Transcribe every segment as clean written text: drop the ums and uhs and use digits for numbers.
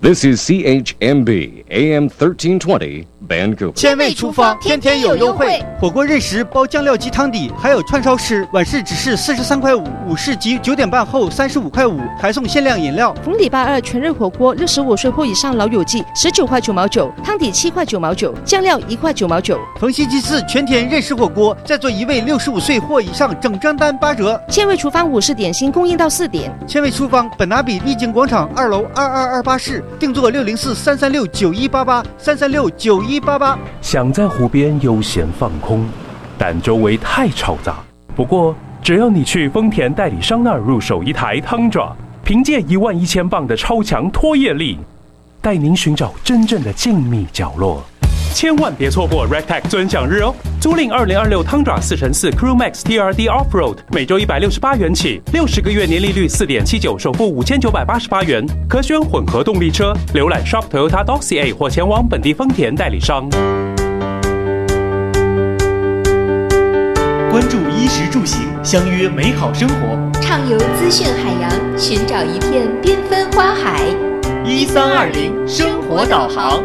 This is CHMB AM 1320 Vancouver。 千味厨房天天有优惠，火锅任食包酱料及汤底，还有串烧式，晚市只是43块5，午市及9点半后35块5，还送限量饮料。 逢礼拜二全日火锅，65岁或以上老友记19块9毛9，汤底7块9毛9，酱料1块9毛9。 逢星期四全天任食火锅，再做一位65岁或以上整张单8折。 千味厨房午市点心供应到4点。 千味厨房本拿比丽景广场2楼2228室，定做604-336-9188，336-9188。 想在湖边悠闲放空，但周围太嘈杂。不过，只要你去丰田代理商那儿入手一台 Tundra， 凭借11000磅的超强拖曳力，带您寻找真正的静谧角落。千万别错过 Rectech 尊享日哦！租赁2026 Tundra 4x4 Crewmax TRD Offroad， 每周168元起，60个月年利率4.79%，首付5988元，可选混合动力车。浏览 Shop Toyota.ca 或前往本地丰田代理商。 关注衣食住行，相约美好生活， 畅游资讯海洋，寻找一片缤纷花海。 1320生活导航。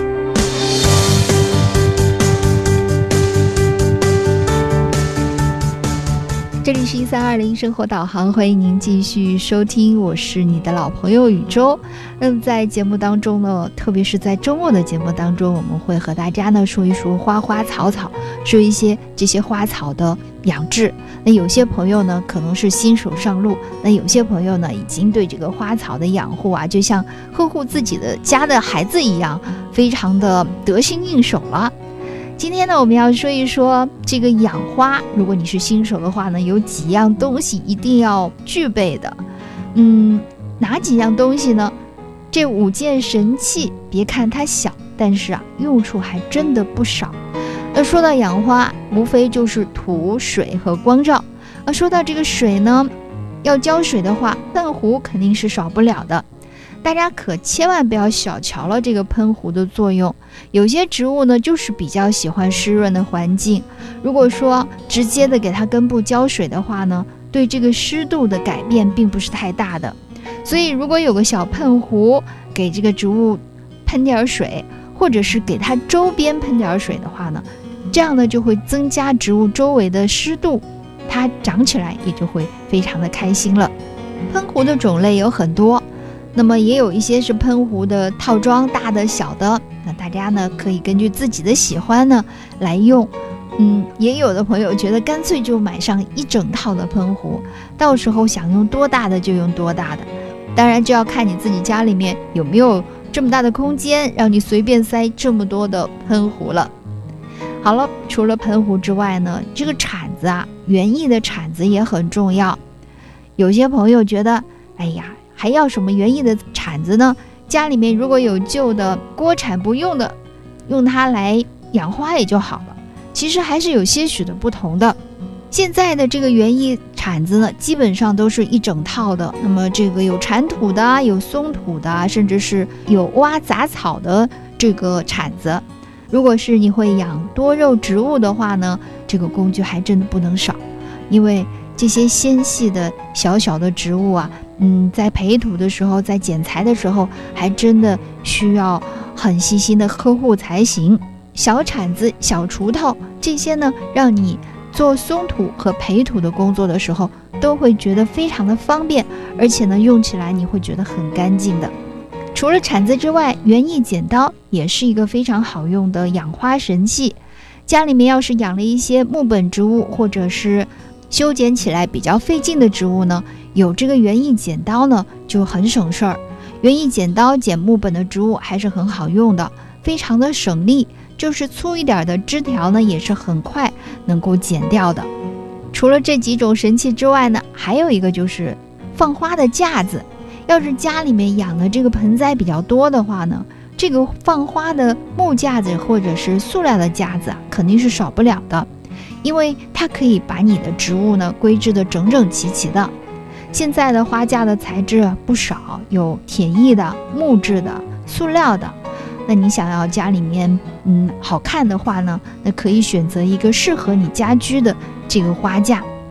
这里是1320生活导航，欢迎您继续收听，我是你的老朋友宇宙。那么在节目当中呢，特别是在周末的节目当中，我们会和大家呢说一说花花草草，说一些这些花草的养殖。那有些朋友呢可能是新手上路，那有些朋友呢已经对这个花草的养护啊，就像呵护自己的家的孩子一样，非常的得心应手了。今天呢，我们要说一说这个养花，如果你是新手的话呢，有几样东西一定要具备的。哪几样东西呢？这5件神器，别看它小，但是用处还真的不少。那说到养花，无非就是土、水和光照。说到这个水呢，要浇水的话，喷壶肯定是少不了的。大家可千万不要小瞧了这个喷壶的作用。有些植物呢就是比较喜欢湿润的环境，如果说直接的给它根部浇水的话呢，对这个湿度的改变并不是太大的。所以如果有个小喷壶给这个植物喷点水，或者是给它周边喷点水的话呢，这样呢就会增加植物周围的湿度，它长起来也就会非常的开心了。喷壶的种类有很多，那么也有一些是喷壶的套装，大的小的，那大家呢可以根据自己的喜欢呢来用。也有的朋友觉得干脆就买上一整套的喷壶，到时候想用多大的就用多大的。当然就要看你自己家里面有没有这么大的空间让你随便塞这么多的喷壶了。好了，除了喷壶之外呢，这个铲子园艺的铲子也很重要。有些朋友觉得哎呀，还要什么园艺的铲子呢？家里面如果有旧的锅铲不用的，用它来养花也就好了。其实还是有些许的不同的。现在的这个园艺铲子呢，基本上都是一整套的。那么这个有铲土的，有松土的，甚至是有挖杂草的这个铲子。如果是你会养多肉植物的话呢，这个工具还真的不能少。因为这些纤细的小小的植物在培土的时候，在剪裁的时候，还真的需要很细心的呵护才行。小铲子、小锄头这些呢，让你做松土和培土的工作的时候，都会觉得非常的方便，而且呢，用起来你会觉得很干净的。除了铲子之外，园艺剪刀也是一个非常好用的养花神器。家里面要是养了一些木本植物，或者是修剪起来比较费劲的植物呢，有这个园艺剪刀呢就很省事儿。园艺剪刀剪木本的植物还是很好用的，非常的省力，就是粗一点的枝条呢也是很快能够剪掉的。除了这几种神器之外呢，还有一个就是放花的架子。要是家里面养的这个盆栽比较多的话呢，这个放花的木架子或者是塑料的架子肯定是少不了的，因为它可以把你的植物呢规制得整整齐齐的。现在的花架的材质不少，有铁艺的、木质的、塑料的。那你想要家里面好看的话呢，那可以选择一个适合你家居的这个花架。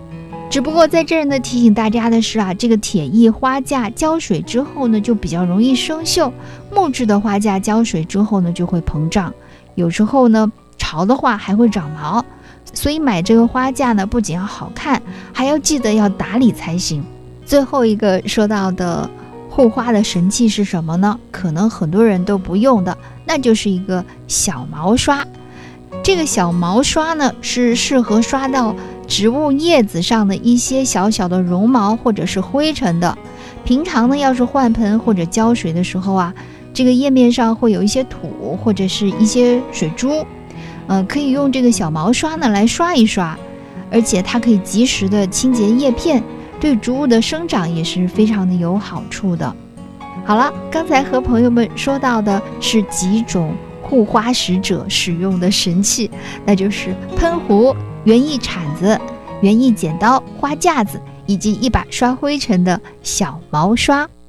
只不过在这儿呢，提醒大家的是啊，这个铁艺花架浇水之后呢，就比较容易生锈；木质的花架浇水之后呢，就会膨胀，有时候呢，潮的话还会长毛。所以买这个花架呢，不仅要好看，还要记得要打理才行。最后一个说到的护花的神器是什么呢？可能很多人都不用的，那就是一个小毛刷。这个小毛刷呢，是适合刷到植物叶子上的一些小小的绒毛或者是灰尘的。平常呢，要是换盆或者浇水的时候啊，这个叶面上会有一些土或者是一些水珠，可以用这个小毛刷呢来刷一刷，而且它可以及时的清洁叶片，对植物的生长也是非常的有好处的。好了，刚才和朋友们说到的是几种护花使者使用的神器，那就是喷壶、园艺铲子、园艺剪刀、花架子以及一把刷灰尘的小毛刷。